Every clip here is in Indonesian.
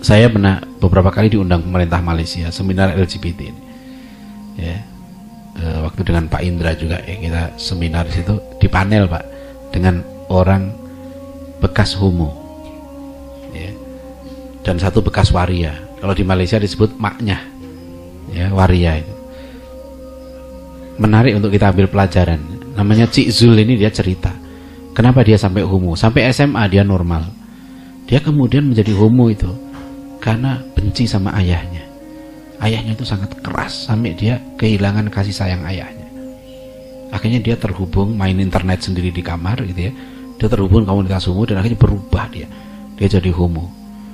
Saya pernah beberapa kali diundang pemerintah Malaysia seminar LGBT ini. Ya. Waktu dengan Pak Indra juga ya, kita seminar di situ di panel Pak dengan orang bekas homo. Ya. Dan satu bekas waria. Kalau di Malaysia disebut maknya. Ya, waria itu. Menarik untuk kita ambil pelajaran. Namanya Cik Zul ini, dia cerita kenapa dia sampai homo. Sampai SMA dia normal. Dia kemudian menjadi homo itu karena benci sama ayahnya. Ayahnya itu sangat keras sampai dia kehilangan kasih sayang ayahnya. Akhirnya dia terhubung main internet sendiri di kamar gitu ya. Dia terhubung komunitas homo dan akhirnya berubah dia. Dia jadi homo.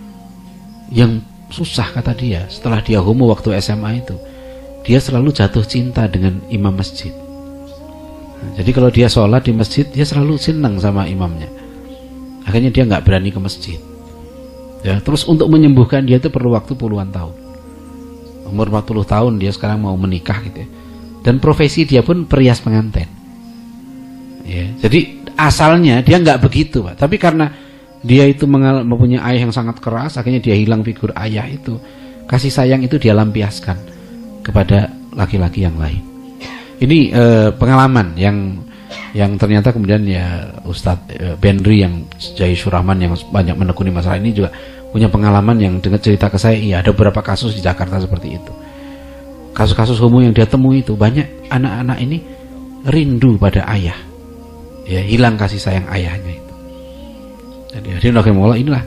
Yang susah kata dia, setelah dia homo waktu SMA itu, dia selalu jatuh cinta dengan imam masjid. Nah, jadi kalau dia sholat di masjid, dia selalu senang sama imamnya. Akhirnya dia nggak berani ke masjid. Ya, terus untuk menyembuhkan dia itu perlu waktu puluhan tahun. Umur 40 tahun dia sekarang mau menikah gitu ya. Dan profesi dia pun perias pengantin. Ya, jadi asalnya dia nggak begitu Pak. Tapi karena dia itu mempunyai ayah yang sangat keras, akhirnya dia hilang figur ayah itu. Kasih sayang itu dia lampiaskan kepada laki-laki yang lain. Ini pengalaman yang ternyata kemudian ya Ustadz Benri yang Jai Surahman yang banyak menekuni masalah ini juga punya pengalaman yang dengar cerita ke saya. Iya, ada beberapa kasus di Jakarta seperti itu. Kasus-kasus homo yang dia temui itu banyak anak-anak ini rindu pada ayah. Ya, hilang kasih sayang ayahnya itu. Jadi hadirin rahimakumullah, inilah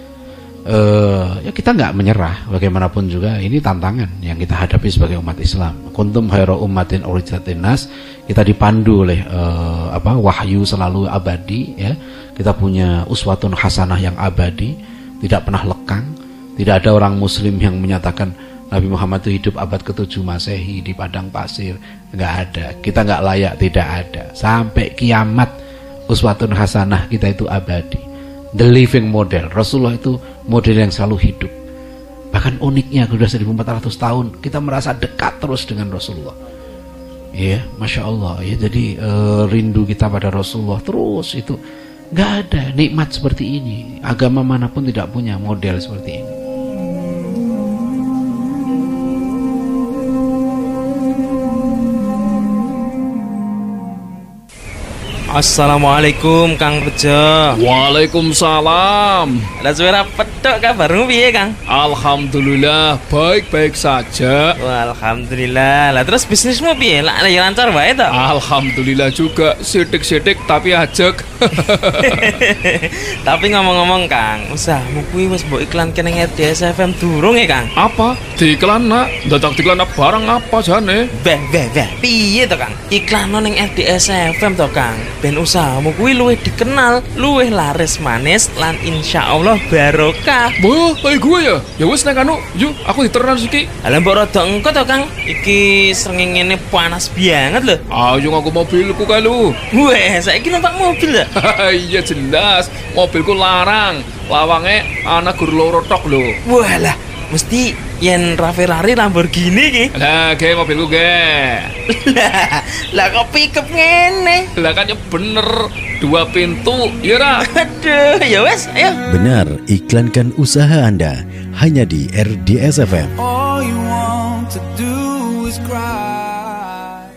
ya kita nggak menyerah bagaimanapun juga. Ini tantangan yang kita hadapi sebagai umat Islam. Kuntum khairu ummatin ukhrijat linnas. Kita dipandu oleh wahyu selalu abadi ya. Kita punya uswatun hasanah yang abadi, tidak pernah lekang. Tidak ada orang muslim yang menyatakan Nabi Muhammad itu hidup abad ke-7 Masehi di padang pasir. Nggak ada. Kita nggak layak, tidak ada. Sampai kiamat uswatun hasanah kita itu abadi. The living model. Rasulullah itu model yang selalu hidup. Bahkan uniknya sudah 1400 tahun kita merasa dekat terus dengan Rasulullah. Ya, Masya Allah ya. Jadi rindu kita pada Rasulullah terus itu. Nggak ada nikmat seperti ini. Agama manapun tidak punya model seperti ini. Assalamualaikum Kang Bejo. Waalaikumsalam. Lah suara petok kabarmu piye Kang? Alhamdulillah baik-baik saja. Wah, alhamdulillah. Lah terus bisnismu piye? Lah lancar wae to? Alhamdulillah juga, sidik-sidik tapi ajek. Tapi ngomong-ngomong Kang, usahamu kuwi wis mbok iklanke ning RDS FM durung ya Kang? Apa? Diiklan nak? Dadak diiklan barang apa jane? Beh. Piye to Kang? Iklan ning RDS FM to Kang. Ben usahamu kuwi luwih dikenal, luwih laris manis lan insyaallah barokah. Wah, kayak gue ya? Ya wis nek anu, yuk aku diteran iki. Lah mbok rada engko to Kang. Iki srengenge panas banget lho. Ayo ngaku mobilku kae lu. Weh, saiki numpak mobil lho. Iya jelas, mobilku larang. Lawange ana gur loro tok lho. Walah, mesti yen Ferrari Lamborghini ki. Lah, ge mobilku ge. Lah kok pickup ngene? Lah kan ya bener, 2 pintu, ya ra? Aduh, ya wes, ayo. Benar, iklankan usaha Anda hanya di RDS FM. All you want to do is cry.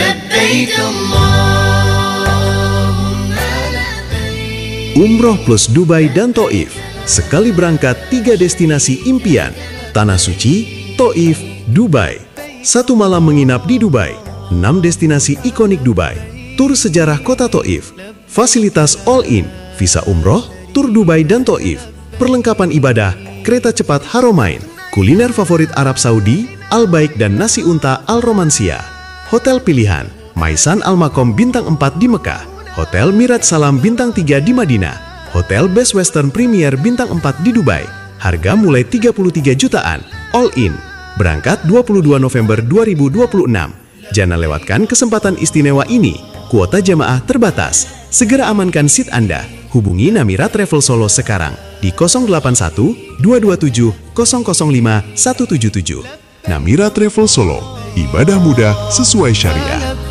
Umroh plus Dubai dan Taif. Sekali berangkat 3 destinasi impian. Tanah Suci, Taif, Dubai. 1 malam menginap di Dubai. 6 destinasi ikonik Dubai. Tur sejarah kota Taif. Fasilitas all-in, visa umroh, tur Dubai dan Taif. Perlengkapan ibadah, kereta cepat Haramain. Kuliner favorit Arab Saudi, Al-Baik dan nasi unta Al-Romansia. Hotel pilihan, Maisan Al-Makom bintang 4 di Mekah. Hotel Mirat Salam bintang 3 di Madinah. Hotel Best Western Premier bintang 4 di Dubai. Harga mulai 33 jutaan, all in. Berangkat 22 November 2026. Jangan lewatkan kesempatan istimewa ini. Kuota jamaah terbatas. Segera amankan seat Anda. Hubungi Namira Travel Solo sekarang di 081 227 005 177. Namira Travel Solo, ibadah mudah sesuai syariah.